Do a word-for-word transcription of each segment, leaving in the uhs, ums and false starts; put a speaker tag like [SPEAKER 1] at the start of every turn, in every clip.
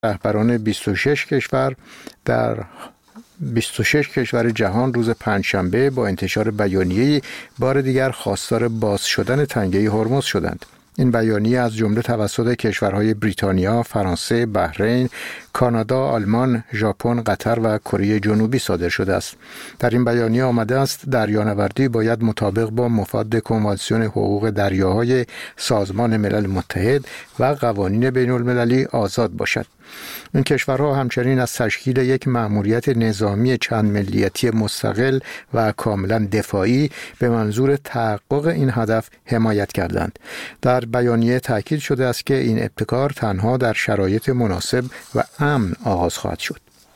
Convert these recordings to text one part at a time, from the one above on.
[SPEAKER 1] رهبران بیست و شش کشور در بیست و شش کشور جهان روز پنجشنبه با انتشار بیانیه‌ای بار دیگر خواستار باز شدن تنگه هرمز شدند. این بیانیه از جمله توسط کشورهای بریتانیا، فرانسه، بحرین، کانادا، آلمان، ژاپن، قطر و کره جنوبی صادر شده است. در این بیانیه آمده است دریانوردی باید مطابق با مفاد کنوانسیون حقوق دریاهای سازمان ملل متحد و قوانین بین المللی آزاد باشد. این کشورها همچنین از تشکیل یک مأموریت نظامی چند ملیتی مستقل و کاملا دفاعی به منظور تحقق این هدف حمایت کردند. در بیانیه تاکید شده است که این ابتکار تنها در شرایط مناسب و امن آغاز خواهد شد.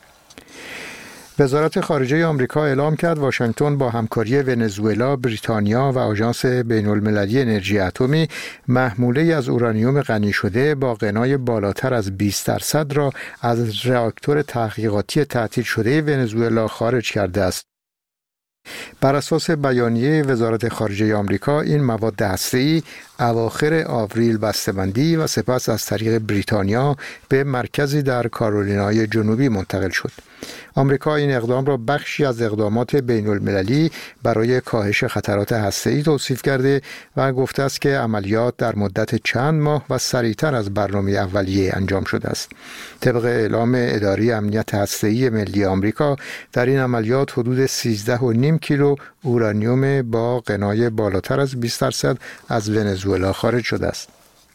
[SPEAKER 1] وزارت خارجه آمریکا اعلام کرد واشنگتن با همکاری ونزوئلا، بریتانیا و آژانس بین المللی انرژی اتمی محموله‌ای از اورانیوم غنی شده با غنای بالاتر از بیست درصد را از راکتور تحقیقاتی تعطیل شده ونزوئلا خارج کرده است. بر اساس بیانیه وزارت خارجه آمریکا این مواد هسته‌ای اواخر آوریل بسته‌بندی و سپس از طریق بریتانیا به مرکزی در کارولینای جنوبی منتقل شد. آمریکا این اقدام را بخشی از اقدامات بین المللی برای کاهش خطرات هسته‌ای توصیف کرده و گفته است که عملیات در مدت چند ماه و سریعتر از برنامه اولیه انجام شده است. طبق اعلام اداره امنیت هسته‌ای ملی آمریکا در این عملیات حدود سیزده و نیم کیلو اورانیوم با غنای بالاتر از بیست درصد از ونزوئلا خارج شده است.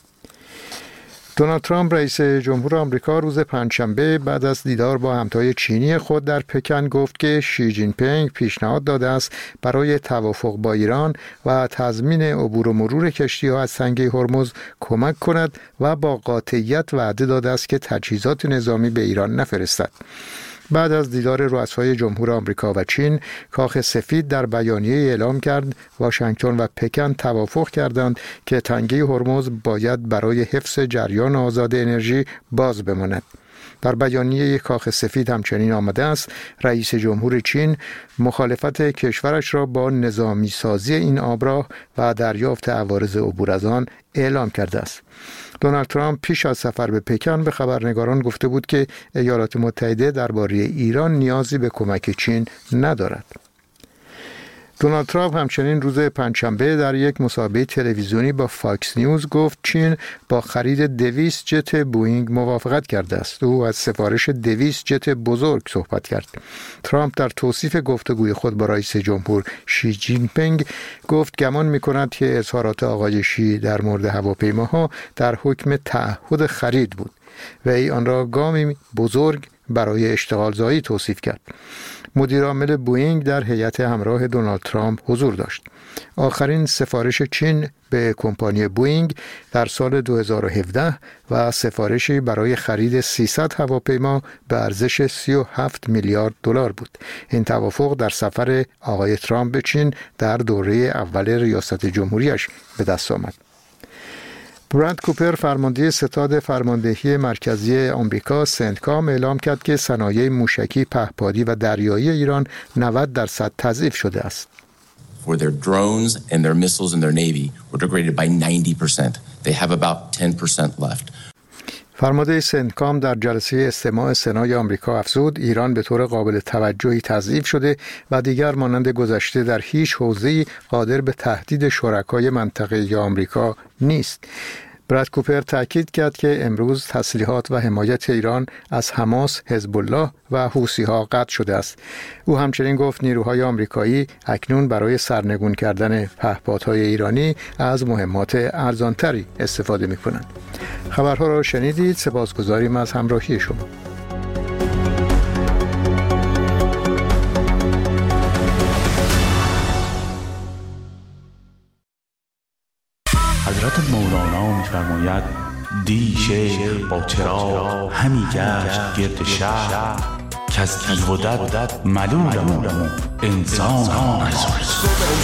[SPEAKER 1] دونالد ترامپ رئیس جمهور آمریکا روز پنجشنبه بعد از دیدار با همتای چینی خود در پکن گفت که شی جین پینگ پیشنهاد داده است برای توافق با ایران و تضمین عبور و مرور کشتی‌ها از تنگه هرمز کمک کند و با قاطعیت وعده داده است که تجهیزات نظامی به ایران نفرستد. بعد از دیدار رؤسای جمهور آمریکا و چین، کاخ سفید در بیانیه اعلام کرد واشنگتن و پکن توافق کردند که تنگه هرمز باید برای حفظ جریان آزاد انرژی باز بماند. در بیانیه کاخ سفید همچنین آمده است رئیس جمهور چین مخالفت کشورش را با نظامی سازی این آبراه و دریافت عوارض عبور از آن اعلام کرده است. دونالد ترامپ پیش از سفر به پکن به خبرنگاران گفته بود که ایالات متحده درباره ایران نیازی به کمک چین ندارد. دونالد ترامپ همچنین روز پنجشنبه در یک مصاحبه تلویزیونی با فاکس نیوز گفت چین با خرید دویست جت بوئینگ موافقت کرده است. او از سفارش دویست جت بزرگ صحبت کرد. ترامپ در توصیف گفتگوی خود با رئیس جمهور شی جین پینگ گفت گمان می‌کند که اظهارات آقای شی در مورد هواپیماها در حکم تعهد خرید بود و ای آن را گامی بزرگ برای اشتغال زایی توصیف کرد. مدیر عامل بوئینگ در هیئت همراه دونالد ترامپ حضور داشت. آخرین سفارش چین به کمپانی بوئینگ در سال دو هزار و هفده و سفارشی برای خرید سیصد هواپیما به ارزش سی و هفت میلیارد دلار بود. این توافق در سفر آقای ترامپ به چین در دوره اول ریاست جمهوریش به دست آمد. برند کوپر فرمانده ستاد فرماندهی مرکزی آمریکا سنتکام اعلام کرد که صنایع موشکی پهپادی و دریایی ایران نود درصد تضعیف شده است.
[SPEAKER 2] For their drones and their missiles and their navy were degraded by ninety percent. They have about ten percent left.
[SPEAKER 1] فرمانده سنتکام در جلسه استماع سنای آمریکا افزود ایران به طور قابل توجهی تضعیف شده و دیگر مانند گذشته در هیچ حوزه‌ای قادر به تهدید شرکای منطقه‌ای آمریکا نیست. براد کوپر تاکید کرد که امروز تسلیحات و حمایت ایران از حماس، حزب الله و حوثی‌ها قطع شده است. او همچنین گفت نیروهای آمریکایی اکنون برای سرنگون کردن پهپادهای ایرانی از مهمات ارزانتری استفاده می‌کنند. خبرها را شنیدید. سپاسگزاریم از همراهی شما.
[SPEAKER 3] حضرت مولانا می‌فرماید دی شیخ با چراغ همی گشت گرد شهر که از دیو و دد ملولم انسان است.